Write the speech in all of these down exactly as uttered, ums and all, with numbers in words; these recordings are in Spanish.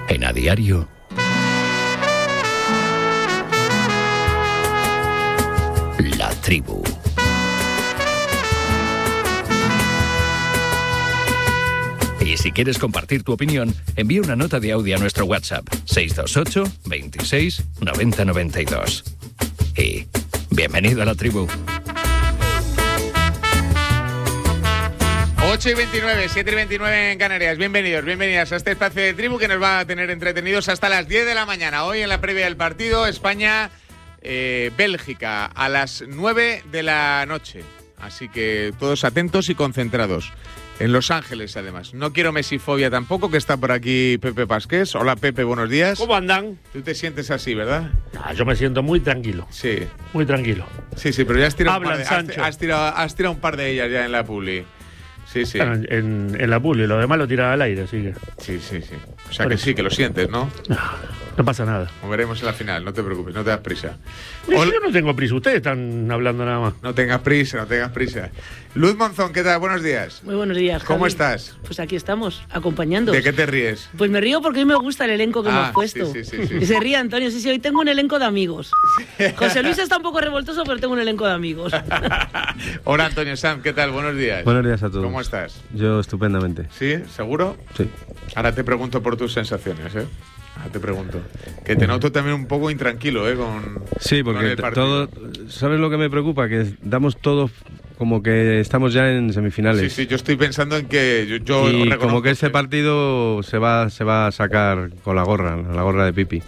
En A Diario, La Tribu. Y si quieres compartir tu opinión, envía una nota de audio a nuestro WhatsApp seis dos ocho, veintiséis, noventa noventa y dos. Y bienvenido a La Tribu. ocho y veintinueve, siete y veintinueve en Canarias. Bienvenidos, bienvenidas a este espacio de Tribu que nos va a tener entretenidos hasta las diez de la mañana. Hoy en la previa del partido España, eh, Bélgica, a las nueve de la noche. Así que todos atentos y concentrados. En Los Ángeles, además. No quiero mesifobia tampoco, que está por aquí Pepe Pasqués. Hola, Pepe, buenos días. ¿Cómo andan? Tú te sientes así, ¿verdad? Ah, yo me siento muy tranquilo. Sí. Muy tranquilo. Sí, sí, pero ya has tirado, un par, de, Sancho. has, has, tirado, has tirado un par de ellas ya en la publi. Sí, sí. Claro, en, en la publi, lo demás lo tiraba al aire, así que... Sí, sí, sí. O sea Por que eso. sí, que lo sientes, ¿no? No, no pasa nada. Lo veremos en la final, no te preocupes, no te das prisa. Yo Hola. no tengo prisa, ustedes están hablando nada más. No tengas prisa, no tengas prisa. Luz Monzón, ¿qué tal? Buenos días. Muy buenos días, ¿Cómo Javi. estás? Pues aquí estamos, acompañando. ¿De qué te ríes? Pues me río porque a mí me gusta el elenco que Ah, hemos puesto. sí, sí, sí, sí. Y se ríe Antonio, sí, sí, hoy tengo un elenco de amigos. José Luis está un poco revoltoso, pero tengo un elenco de amigos. Hola, Antonio Sanz, ¿qué tal? Buenos días. Buenos días a todos. ¿Cómo estás? Yo estupendamente. ¿Sí? ¿Seguro? Sí. Ahora te pregunto por tus sensaciones, ¿eh? Ahora te pregunto. Que te noto también un poco intranquilo, ¿eh? Con, Sí, con porque el partido. todo, ¿sabes lo que me preocupa? Que damos todo como que estamos ya en semifinales. Sí, sí, yo estoy pensando en que yo, yo y reconozco como que ese partido se va se va a sacar con la gorra, la gorra de Pipi.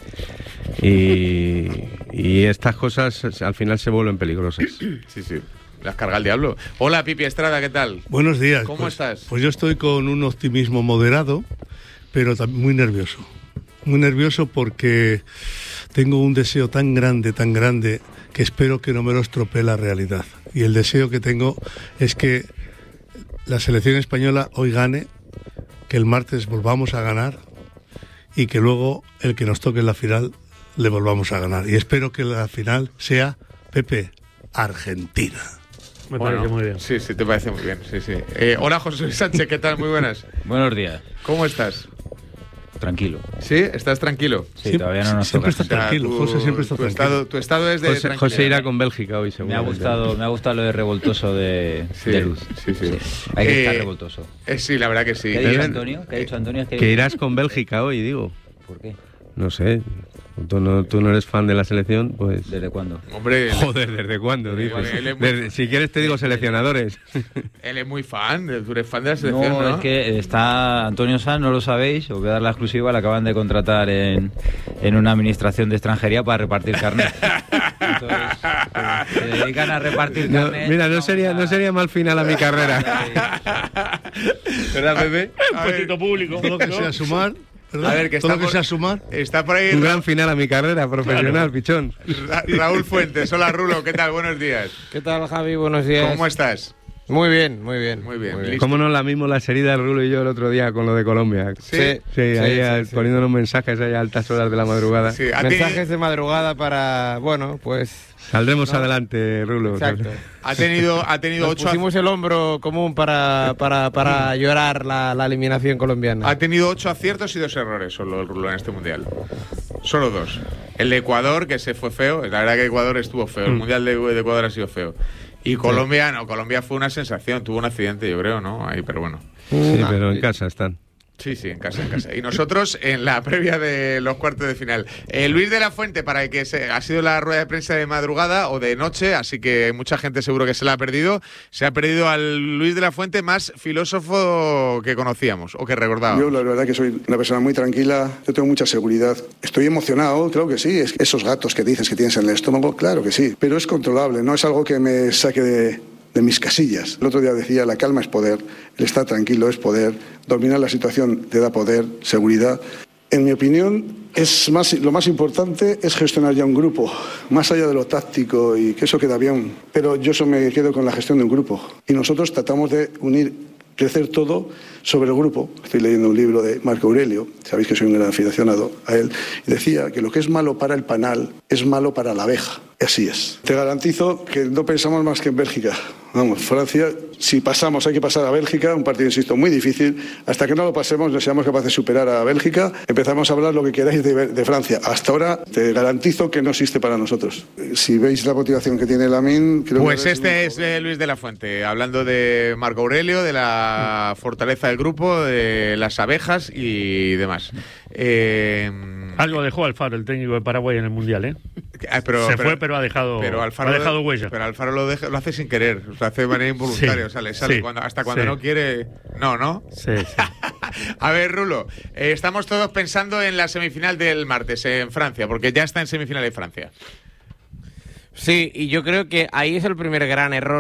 Y, y estas cosas al final se vuelven peligrosas. Sí, sí. Las carga el diablo. Hola, Pipi Estrada, ¿qué tal? Buenos días. ¿Cómo pues, estás? Pues yo estoy con un optimismo moderado, pero también muy nervioso. Muy nervioso porque tengo un deseo tan grande, tan grande, que espero que no me lo estropee la realidad. Y el deseo que tengo es que la selección española hoy gane, que el martes volvamos a ganar y que luego el que nos toque en la final le volvamos a ganar. Y espero que la final sea, Pepe, Argentina. Me Bueno, parece muy bien. Sí, sí, te parece muy bien. Sí, sí. Eh, hola, José Luis Sánchez, ¿qué tal? Muy buenas. Buenos días. ¿Cómo estás? Tranquilo. ¿Sí? ¿Estás tranquilo? Sí, todavía no nos siempre toca. está tranquilo, tu, José siempre está tu tranquilo. estado, tu estado es de José, tranquilidad. José irá con Bélgica hoy, Me seguro. ha gustado, me ha gustado lo de revoltoso de, Sí, de Luz. sí, sí. Hay que Eh, estar revoltoso. Eh, sí, la verdad que sí. ¿Qué ha dicho Deben- Antonio? ¿Qué ha dicho Antonio? Es que, Que irás con Bélgica hoy, digo. ¿Por qué? No sé. Tú no, tú no eres fan de la selección, pues... ¿Desde cuándo? Hombre, él, Joder, ¿desde cuándo? Él- Dices? él es muy- Desde- si quieres te digo seleccionadores. él es muy fan, tú eres fan de la selección, No, ¿no? es que está Antonio Sanz, no lo sabéis, os voy a dar la exclusiva, le acaban de contratar en, en una administración de extranjería para repartir carnet. Entonces, pues, se dedican a repartir No, carnet. mira, no vamos sería, a- no sería mal final a mi carrera. ¿Verdad, Pepe? Un A ver, puestito público. Todo lo que ¿no? sea sumar, ¿verdad? A ver, que todo está lo que por- sea sumar. Está por ahí Un Ra- gran final a mi carrera profesional, pichón. Ra- Raúl Fuentes. Hola, Rulo, ¿qué tal? Buenos días. ¿Qué tal, Javi? Buenos días. ¿Cómo estás? Muy bien, muy bien. Muy bien. Listo. ¿Cómo nos la mismos las heridas Rulo y yo el otro día con lo de Colombia? Sí. Sí, Sí, ahí sí, a- sí. poniéndonos mensajes ahí a altas horas de la madrugada. Sí, a ti- Mensajes de madrugada para, bueno, pues... Saldremos No. adelante, Rulo. Exacto. ha tenido, ha tenido Nos ocho pusimos el hombro común para, para, para llorar la, la eliminación colombiana. Ha tenido ocho aciertos y dos errores solo el Rulo en este mundial. Solo dos. El de Ecuador, que se fue feo. La verdad que Ecuador estuvo feo. El mundial de, de Ecuador ha sido feo. Y Colombia, no. Colombia fue una sensación. Tuvo un accidente, yo creo, ¿no? Ahí, pero bueno. Sí, Ah, pero en sí. casa están. Sí, sí, en casa, en casa. Y nosotros en la previa de los cuartos de final. Eh, Luis de la Fuente, para el que se, ha sido la rueda de prensa de madrugada o de noche, así que mucha gente seguro que se la ha perdido. Se ha perdido al Luis de la Fuente más filósofo que conocíamos o que recordábamos. Yo la verdad que soy una persona muy tranquila, yo tengo mucha seguridad. Estoy emocionado, creo que sí. Es esos gatos que dices que tienes en el estómago, claro que sí. Pero es controlable, no es algo que me saque de, de mis casillas. El otro día decía, la calma es poder, el estar tranquilo es poder, dominar la situación te da poder, seguridad. En mi opinión, es más, lo más importante es gestionar ya un grupo, más allá de lo táctico y que eso queda bien. Pero yo eso me quedo con la gestión de un grupo. Y nosotros tratamos de unir, crecer todo sobre el grupo. Estoy leyendo un libro de Marco Aurelio, sabéis que soy un gran aficionado a él, y decía que lo que es malo para el panal es malo para la abeja. Así es. Te garantizo que no pensamos más que en Bélgica. Vamos, Francia, si pasamos, hay que pasar a Bélgica, un partido, insisto, muy difícil. Hasta que no lo pasemos, no seamos capaces de superar a Bélgica, empezamos a hablar lo que queráis de, de Francia. Hasta ahora, te garantizo que no existe para nosotros. Si veis la motivación que tiene Lamine... Creo pues que este es, es Luis de la Fuente, hablando de Marco Aurelio, de la fortaleza del grupo, de las abejas y demás. Eh... Algo dejó Alfaro, el técnico de Paraguay, en el Mundial, ¿eh? Ah, pero, Se pero, fue, pero ha dejado, pero Alfaro ha dejado lo, huella. Pero Alfaro lo, deja, lo hace sin querer, lo hace de manera involuntaria. Sí, sale, sale sí, cuando, hasta cuando sí. no quiere. No, ¿no? Sí, sí. A ver, Rulo, eh, estamos todos pensando en la semifinal del martes en Francia, porque ya está en semifinal de Francia. Sí, y yo creo que ahí es el primer gran error